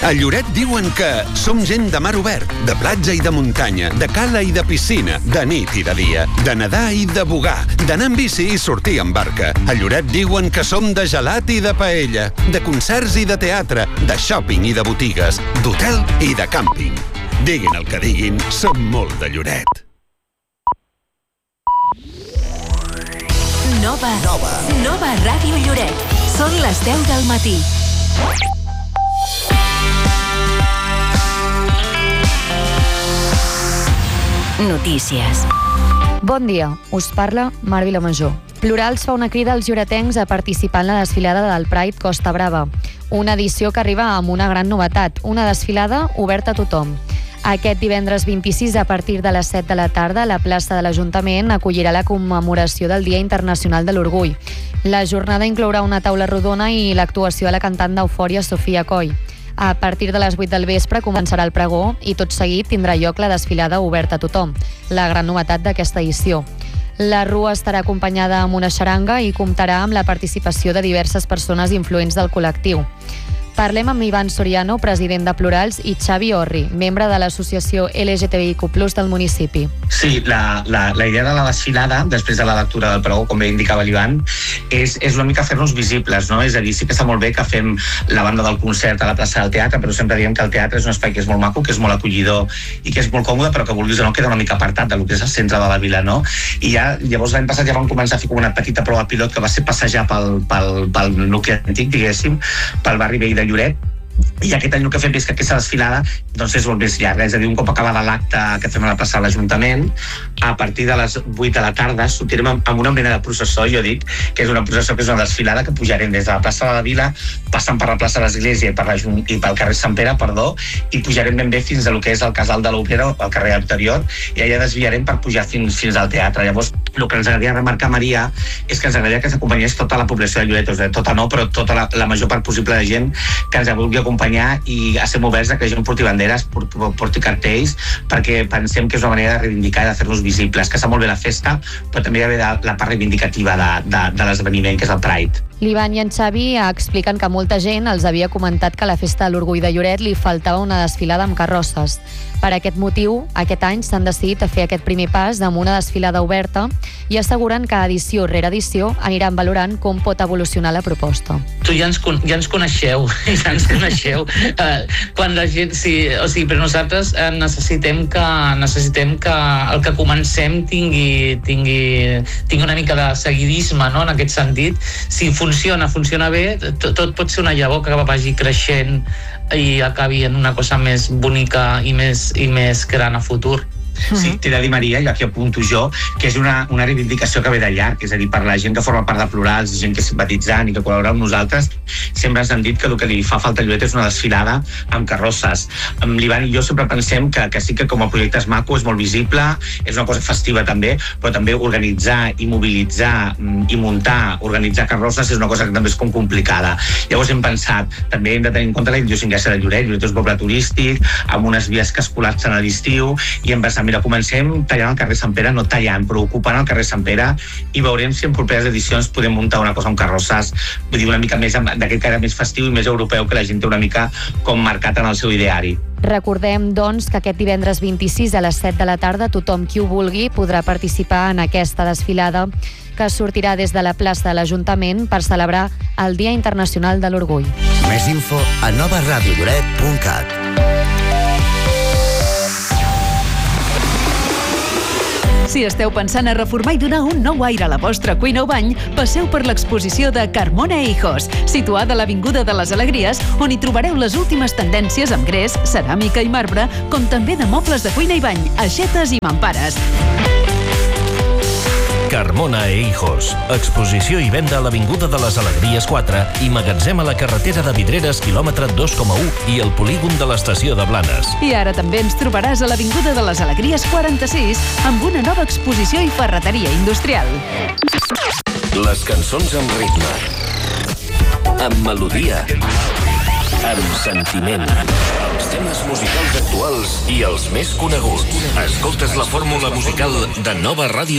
A Lloret diuen que som gent de mar obert, de platja i de muntanya, de cala i de piscina, de nit i de dia, de nedar i de bugar, d'anar en bici i sortir en barca. A Lloret diuen que som de gelat i de paella, de concerts i de teatre, de shopping i de botigues, d'hotel i de càmping. Diguin el que diguin, som molt de Lloret. Nova Ràdio Lloret. Són les 10 del matí. Notícies. Bon dia, us parla Mar Vilamajor. Plurals fa una crida als lloretencs a participar en la desfilada del Pride Costa Brava. Una edició que arriba amb una gran novetat, una desfilada oberta a tothom. Aquest divendres 26, a partir de les 7 de la tarda, la plaça de l'Ajuntament acollirà la commemoració del Dia Internacional de l'Orgull. La jornada inclourà una taula rodona i l'actuació de la cantant d'Eufòria Sofia Coll. A partir de les 8 del vespre començarà el pregó i tot seguit tindrà lloc la desfilada oberta a tothom, la gran novetat d'aquesta edició. La rua estarà acompanyada amb una xaranga i comptarà amb la participació de diverses persones influents del col·lectiu. Parlem amb Ivan Soriano, president de Plurals, i Xavi Orri, membre de l'associació LGTBIQ+ del municipi. Sí, la idea de la desfilada, després de la lectura del pregó, com bé indicava l'Ivan, és una mica fer-nos visibles, no? És a dir, sí que està molt bé que fem la banda del concert a la plaça del teatre, però sempre diem que el teatre és un espai que és molt maco, que és molt acollidor i que és molt còmode, però que vulguis o no queda una mica apartat del que és el centre de la vila, no? I llavors l'any passat ja vam començar a fer com una petita prova pilot que va ser passejar pel nucli antic, diguéssim, pel barri vell de Lloret. I aquest any el que fem és que aquesta desfilada doncs és molt més llarga, és a dir, un cop acabada l'acte que fem a la plaça de l'Ajuntament, a partir de les 8 de la tarda sortirem amb una mena de processó, jo dic, que és una processó, que és una desfilada que pujarem des de la plaça de la Vila, passant per la plaça de l'Església i pel carrer Sant Pere, i pujarem ben bé fins a lo que és el Casal de l'Òpera, el carrer anterior, i allà desviarem per pujar fins al teatre. Llavors, el que ens agradaria remarcar, Maria, és que ens agradaria que s'acompanyés tota la població de Lloret, tota no, però tota la major part possible de gent que ens vulgui acompanyar, i estem oberts a que gent porti banderes, porti cartells, perquè pensem que és una manera de reivindicar i de fer-nos visibles, que està molt bé la festa, però també hi ha la part reivindicativa de l'esdeveniment, que és el Pride. L'Ivan i en Xavi expliquen que molta gent els havia comentat que a la Festa de l'Orgull de Lloret li faltava una desfilada amb carrosses. Per aquest motiu, aquest any s'han decidit a fer aquest primer pas amb una desfilada oberta i asseguren que edició rere edició aniran valorant com pot evolucionar la proposta. Tu ja ens coneixeu, quan la gent, però nosaltres necessitem que el que comencem tingui una mica de seguidisme, no? En aquest sentit, si funciona bé, tot pot ser una llavor que vagi creixent i acabi en una cosa més bonica i més gran a futur. Sí, t'he de dir, Maria, i aquí apunto jo, que és una reivindicació que ve de llarg, és a dir, per la gent que forma part de Plurals, gent que és simpatitzant i que col·labora amb nosaltres, sempre ens han dit que el que li fa falta a Lloret és una desfilada amb carrosses. L'Ivan i jo sempre pensem que sí que com a projecte és maco, és molt visible, és una cosa festiva també, però també organitzar i mobilitzar i organitzar carrosses és una cosa que també és com complicada. Llavors hem pensat, també hem de tenir en compte la idiosincràsia de Lloret. Lloret és un poble turístic, amb unes vies que es col·lapsen a l'estiu, i hem pensat, mira, comencem tallant el carrer Sant Pere, no tallant, però ocupant el carrer Sant Pere, i veurem si en properes edicions podem muntar una cosa amb carrosses, vull dir, una mica més d'aquest cara més festiu i més europeu, que la gent té una mica com marcat en el seu ideari. Recordem, doncs, que aquest divendres 26 a les 7 de la tarda tothom qui ho vulgui podrà participar en aquesta desfilada que sortirà des de la plaça de l'Ajuntament per celebrar el Dia Internacional de l'Orgull. Més info a novaradiolloret.cat. Si esteu pensant a reformar i donar un nou aire a la vostra cuina o bany, passeu per l'exposició de Carmona e Hijos, situada a l'Avinguda de les Alegries, on hi trobareu les últimes tendències amb gres, ceràmica i marbre, com també de mobles de cuina i bany, aixetes i mampares. Carmona e Hijos. Exposició i venda a l'Avinguda de les Alegries 4 i magatzem a la carretera de Vidreres, quilòmetre 2,1 i el polígon de l'estació de Blanes. I ara també ens trobaràs a l'Avinguda de les Alegries 46 amb una nova exposició i ferreteria industrial. Les cançons amb ritme, amb melodia, amb sentiment. Els temes musicals actuals i els més coneguts. Escoltes la fórmula musical de Nova Ràdio